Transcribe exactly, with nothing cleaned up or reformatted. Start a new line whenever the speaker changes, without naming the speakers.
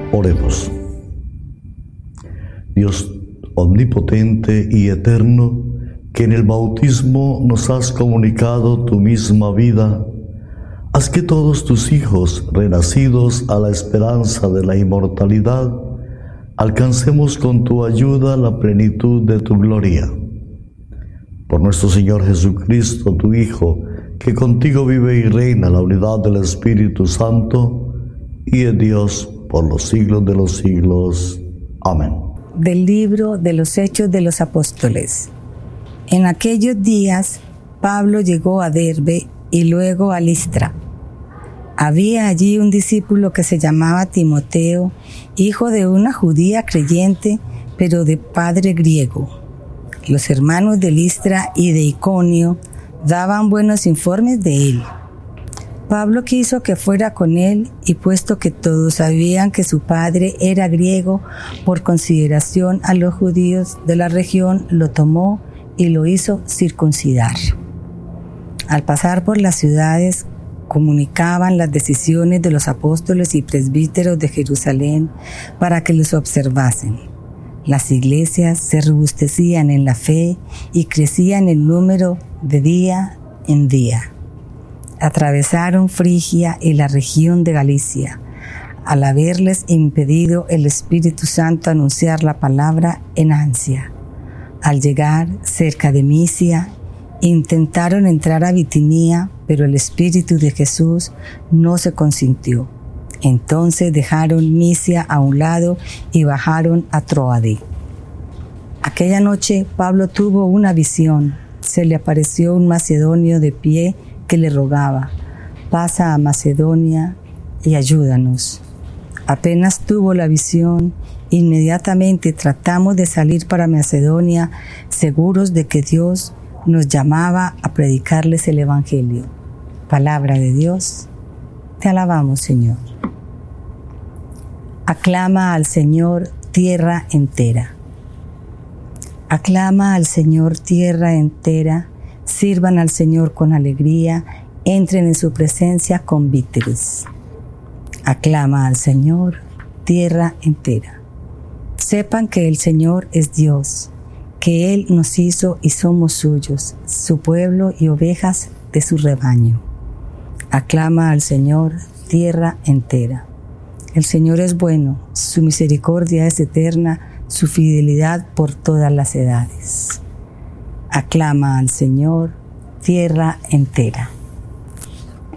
Oremos. Dios omnipotente y eterno, que en el bautismo nos has comunicado tu misma vida, haz que todos tus hijos, renacidos a la esperanza de la inmortalidad, alcancemos con tu ayuda la plenitud de tu gloria. Por nuestro Señor Jesucristo, tu Hijo, que contigo vive y reina en la unidad del Espíritu Santo, y es Dios por los siglos de los siglos. Amén.
Del libro de los Hechos de los Apóstoles. En aquellos días, Pablo llegó a Derbe y luego a Listra. Había allí un discípulo que se llamaba Timoteo, hijo de una judía creyente, pero de padre griego. Los hermanos de Listra y de Iconio daban buenos informes de él. Pablo quiso que fuera con él, y puesto que todos sabían que su padre era griego, por consideración a los judíos de la región, lo tomó y lo hizo circuncidar. Al pasar por las ciudades, comunicaban las decisiones de los apóstoles y presbíteros de Jerusalén para que los observasen. Las iglesias se robustecían en la fe y crecían en número de día en día. Atravesaron Frigia y la región de Galicia, al haberles impedido el Espíritu Santo anunciar la palabra en Asia. Al llegar cerca de Misia, intentaron entrar a Bitinia, pero el Espíritu de Jesús no se consintió. Entonces dejaron Misia a un lado y bajaron a Troade. Aquella noche Pablo tuvo una visión. Se le apareció un macedonio de pie que le rogaba: pasa a Macedonia y ayúdanos. Apenas tuvo la visión, inmediatamente tratamos de salir para Macedonia, seguros de que Dios nos llamaba a predicarles el Evangelio. Palabra de Dios, te alabamos, Señor. Aclama al Señor, tierra entera. Aclama al Señor, tierra entera. Sirvan al Señor con alegría, entren en su presencia con vítores. Aclama al Señor, tierra entera. Sepan que el Señor es Dios, que Él nos hizo y somos suyos, su pueblo y ovejas de su rebaño. Aclama al Señor, tierra entera. El Señor es bueno, su misericordia es eterna, su fidelidad por todas las edades. Aclama al Señor, tierra entera.